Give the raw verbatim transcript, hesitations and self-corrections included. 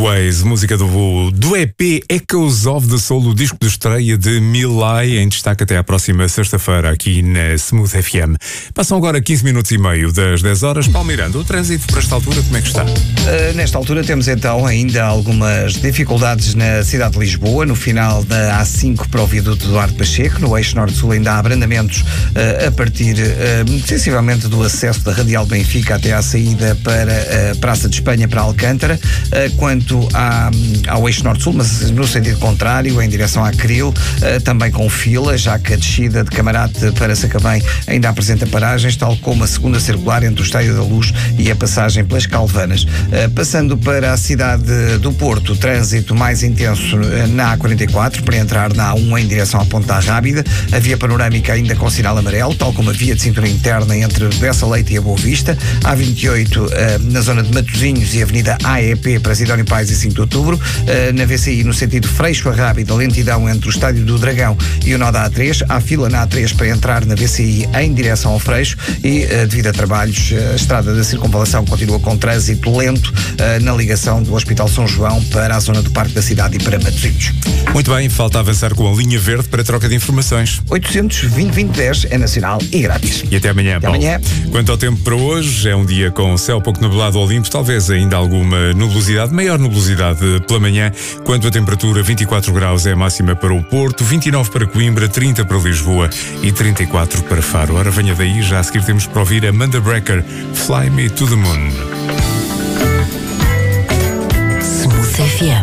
Ways, música do, do E P Echoes of the Soul, o disco de estreia de Milai, em destaque até à próxima sexta-feira aqui na Smooth F M. Passam agora quinze minutos e meio das dez horas. Paulo Miranda, o trânsito para esta altura, como é que está? Uh, nesta altura temos então ainda algumas dificuldades na cidade de Lisboa, no final da A cinco para o viaduto Eduardo Pacheco, no eixo norte-sul ainda há abrandamentos uh, a partir uh, sensivelmente do acesso da Radial Benfica até à saída para a Praça de Espanha, para Alcântara. Uh, quanto à, ao eixo norte-sul, mas no sentido contrário, em direção à Cril, uh, também com fila, já que a descida de Camarate para Sacavém ainda apresenta paragens, tal como a segunda circular entre o Estádio da Luz e a passagem pelas Calvanas. Uh, passando para a cidade do Porto, trânsito mais intenso uh, na A quarenta e quatro, para entrar na A um em direção à Ponta Rábida, a via panorâmica ainda com sinal amarelo, tal como a via de cintura interna entre Bessa Leite e a Boa Vista, A vinte e oito uh, na zona de Matosinhos e a Avenida A E P para Sidónio Pais e cinco de outubro, uh, na V C I no sentido Freixo a Rábida, lentidão entre o Estádio do Dragão e o nó da A três, há fila na A três para entrar na V C I em direção ao Freixo e, uh, devido a trabalhos, uh, a estrada da Circunvalação continua com trânsito lento uh, na ligação do Hospital São João para a zona do Parque da Cidade e para Matosinhos. Muito bem, falta avançar com a linha verde para troca de informações. oitocentos, vinte, vinte, dez é nacional e grátis. E até amanhã, até Paulo. amanhã. Quanto ao tempo para hoje, é um dia com céu pouco nublado ao limpo, talvez ainda alguma nubosidade, maior nubosidade pela manhã. Quanto à temperatura, vinte e quatro graus é a máxima para o Porto, vinte e nove para Coimbra, trinta para Lisboa e trinta e quatro para Faro. Ora, venha daí, já a seguir temos para ouvir Amanda Brecker, Fly Me to the Moon. Smooth F M.